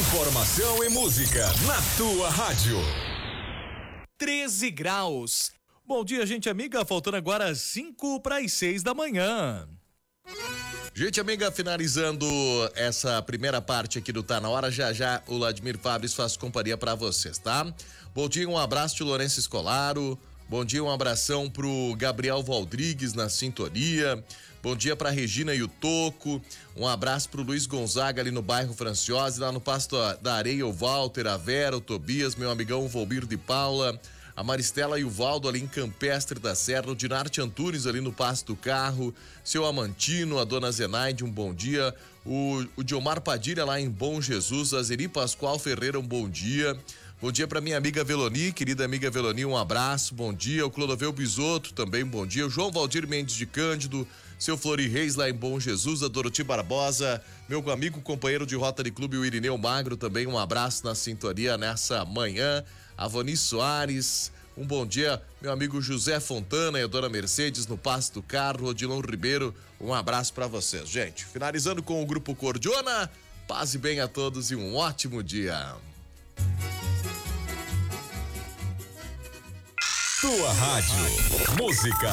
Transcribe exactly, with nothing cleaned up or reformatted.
Informação e música na tua rádio. treze graus. Bom dia, gente amiga. Faltando agora cinco para as seis da manhã. Gente amiga, finalizando essa primeira parte aqui do Tá Na Hora, já já o Vladimir Fabris faz companhia pra vocês, tá? Bom dia, um abraço de Lourenço Escolaro. Bom dia, um abração pro Gabriel Valdrigues na sintonia. Bom dia pra Regina e o Toco. Um abraço pro Luiz Gonzaga ali no bairro Franciose, lá no Pasto da Areia, o Walter, a Vera, o Tobias, meu amigão Volbir de Paula, a Maristela e o Valdo ali em Campestre da Serra, o Dinarte Antunes ali no Pasto do Carro, seu Amantino, a dona Zenaide, um bom dia, o, o Diomar Padilha lá em Bom Jesus, a Zeri Pascoal Ferreira, um bom dia. Bom dia para minha amiga Veloni, querida amiga Veloni, um abraço, bom dia. O Clodoveu Bisotto também, bom dia. O João Valdir Mendes de Cândido, seu Flori Reis lá em Bom Jesus, a Doroti Barbosa, meu amigo companheiro de Rota de Clube, o Irineu Magro, também um abraço na sintonia nessa manhã. A Vani Soares, um bom dia. Meu amigo José Fontana e a dona Mercedes no Pasto do Carro, Odilon Ribeiro, um abraço para vocês, gente. Finalizando com o Grupo Cordiona, paz e bem a todos e um ótimo dia. Tua rádio. Música